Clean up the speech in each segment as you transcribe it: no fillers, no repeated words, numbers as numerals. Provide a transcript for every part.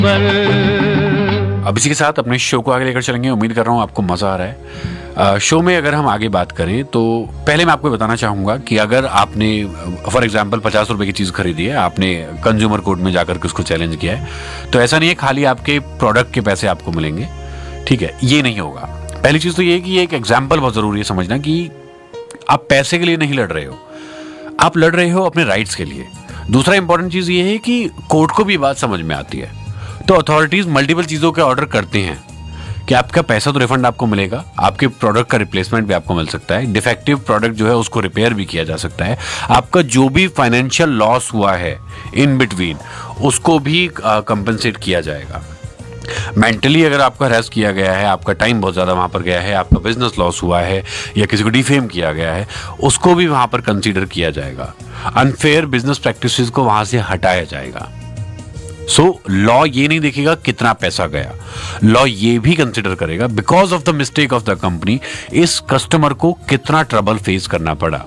अब इसी के साथ अपने शो को आगे लेकर चलेंगे। उम्मीद कर रहा हूँ आपको मजा आ रहा है। शो में अगर हम आगे बात करें तो पहले मैं आपको बताना चाहूंगा कि अगर आपने फॉर एग्जांपल 50 रुपए की चीज खरीदी है, आपने कंज्यूमर कोर्ट में जाकर के उसको चैलेंज किया है, तो ऐसा नहीं है खाली आपके प्रोडक्ट के पैसे आपको मिलेंगे। ठीक है, ये नहीं होगा। पहली चीज तो ये है कि ये एक एग्जाम्पल बहुत जरूरी है समझना कि आप पैसे के लिए नहीं लड़ रहे हो, आप लड़ रहे हो अपने राइट्स के लिए। दूसरा इंपॉर्टेंट चीज ये है कि कोर्ट को भी बात समझ में आती है, तो अथॉरिटीज मल्टीपल चीजों के ऑर्डर करते हैं कि आपका पैसा तो रिफंड आपको मिलेगा, आपके प्रोडक्ट का रिप्लेसमेंट भी आपको मिल सकता है, डिफेक्टिव प्रोडक्ट जो है उसको रिपेयर भी किया जा सकता है, आपका जो भी फाइनेंशियल लॉस हुआ है इन बिटवीन उसको भी कंपनसेट किया जाएगा। मेंटली अगर आपका हरास किया गया है, आपका टाइम बहुत ज्यादा वहां पर गया है, आपका बिजनेस लॉस हुआ है या किसी को डिफेम किया गया है, उसको भी वहां पर कंसीडर किया जाएगा। अनफेयर बिजनेस प्रैक्टिसेस को वहां से हटाया जाएगा। सो लॉ ये नहीं देखेगा कितना पैसा गया, लॉ ये भी कंसिडर करेगा because of the mistake of the company इस कस्टमर को कितना ट्रबल फेस करना पड़ा।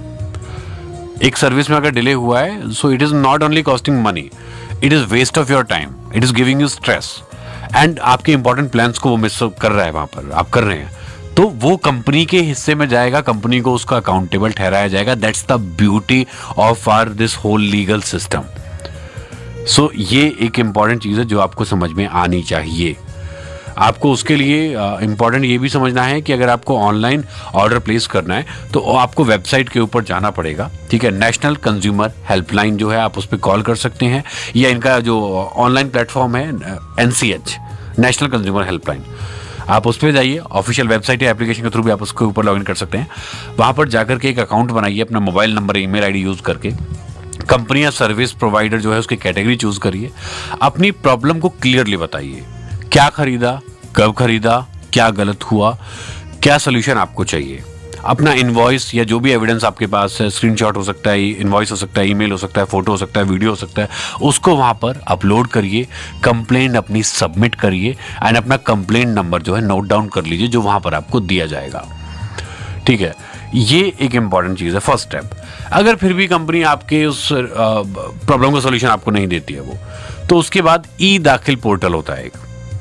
एक सर्विस में अगर डिले हुआ है, so it is not only costing money, it is waste of your time, it is giving you stress and आपके इंपॉर्टेंट प्लान्स को वो मिस कर रहा है, वहां पर आप कर रहे हैं, तो वो कंपनी के हिस्से में जाएगा, कंपनी को उसका अकाउंटेबल ठहराया जाएगा। That's the beauty of our this whole legal system. सो ये एक इंपॉर्टेंट चीज है जो आपको समझ में आनी चाहिए। आपको उसके लिए इंपॉर्टेंट ये भी समझना है कि अगर आपको ऑनलाइन ऑर्डर प्लेस करना है तो आपको वेबसाइट के ऊपर जाना पड़ेगा। ठीक है, नेशनल कंज्यूमर हेल्पलाइन जो है आप उस पर कॉल कर सकते हैं, या इनका जो ऑनलाइन प्लेटफॉर्म है NCH नेशनल कंज्यूमर हेल्पलाइन, आप उस पर जाइए, ऑफिशियल वेबसाइट या एप्लीकेशन के थ्रू भी आप उसके ऊपर लॉगिन कर सकते हैं। वहां पर जाकर के एक अकाउंट बनाइए अपना mobile number email ID use करके, कंपनी या सर्विस प्रोवाइडर जो है उसकी कैटेगरी चूज करिए, अपनी प्रॉब्लम को क्लियरली बताइए, क्या खरीदा, कब खरीदा, क्या गलत हुआ, क्या सोल्यूशन आपको चाहिए। अपना इनवॉइस या जो भी एविडेंस आपके पास है, स्क्रीनशॉट हो सकता है, इनवॉइस हो सकता है, ईमेल हो सकता है, फोटो हो सकता है, वीडियो हो सकता है, उसको वहां पर अपलोड करिए, कंप्लेंट अपनी सबमिट करिए एंड अपना कंप्लेंट नंबर जो है नोट डाउन कर लीजिए जो वहां पर आपको दिया जाएगा। ठीक है, ये एक इंपॉर्टेंट चीज है, फर्स्ट स्टेप। अगर फिर भी कंपनी आपके उस प्रॉब्लम का सॉल्यूशन आपको नहीं देती है वो, तो उसके बाद ई दाखिल पोर्टल होता है एक,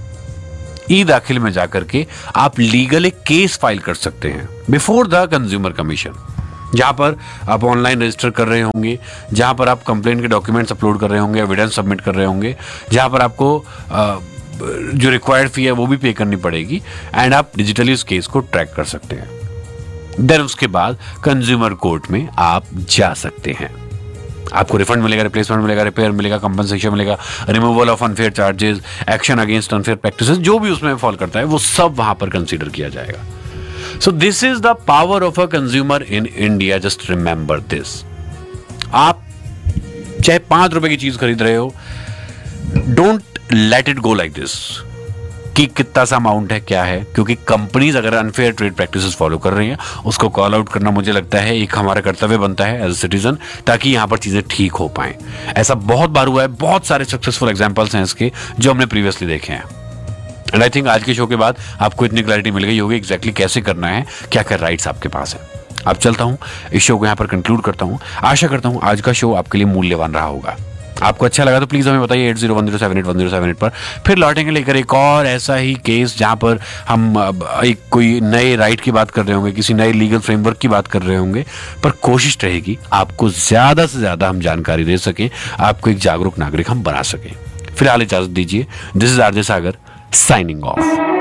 ई दाखिल में जाकर के आप लीगल एक केस फाइल कर सकते हैं बिफोर द कंज्यूमर कमीशन, जहां पर आप ऑनलाइन रजिस्टर कर रहे होंगे, जहां पर आप कंप्लेंट के डॉक्यूमेंट्स अपलोड कर रहे होंगे, एविडेंस सबमिट कर रहे होंगे, जहां पर आपको जो रिक्वायर्ड फी है वो भी पे करनी पड़ेगी एंड आप डिजिटली उस केस को ट्रैक कर सकते हैं। देन उसके बाद कंज्यूमर कोर्ट में आप जा सकते हैं, आपको रिफंड मिलेगा, रिप्लेसमेंट मिलेगा, रिपेयर मिलेगा, कंपनसेशन मिलेगा, removal of unfair charges, action against unfair practices, जो भी उसमें फॉल करता है वो सब वहां पर कंसीडर किया जाएगा। So this is the power of a consumer in India, just remember this. आप चाहे 5 रुपए की चीज खरीद रहे हो, don't let it go like this कि कितना सा अमाउंट है, क्या है, क्योंकि कंपनीज अगर अनफेयर ट्रेड प्रैक्टिसेस फॉलो कर रही हैं उसको कॉल आउट करना मुझे लगता है एक हमारा कर्तव्य बनता है एज अ सिटीजन, ताकि यहाँ पर चीजें ठीक हो पाएं। ऐसा बहुत बार हुआ है, बहुत सारे सक्सेसफुल एग्जांपल्स हैं इसके जो हमने प्रीवियसली देखे हैं। एंड आई थिंक आज के शो के बाद आपको इतनी क्लैरिटी मिल गई होगी एग्जैक्टली कैसे करना है, क्या क्या राइट्स आपके पास है। अब चलता हूँ, इस शो को यहाँ पर कंक्लूड करता हूँ। आशा करता हूँ आज का शो आपके लिए मूल्यवान रहा होगा। आपको अच्छा लगा तो प्लीज हमें बताइए 8010781078 पर। फिर लौटेंगे लेकर एक और ऐसा ही केस जहां पर हम एक कोई नए राइट की बात कर रहे होंगे, किसी नए लीगल फ्रेमवर्क की बात कर रहे होंगे, पर कोशिश रहेगी आपको ज्यादा से ज्यादा हम जानकारी दे सकें, आपको एक जागरूक नागरिक हम बना सकें। फिलहाल इजाजत दीजिए। This is RJ Sagar signing off.